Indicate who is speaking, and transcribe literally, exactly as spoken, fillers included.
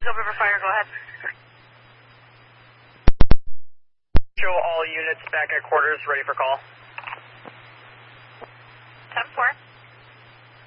Speaker 1: open for fire, go ahead.
Speaker 2: Show all units back at quarters, ready for call.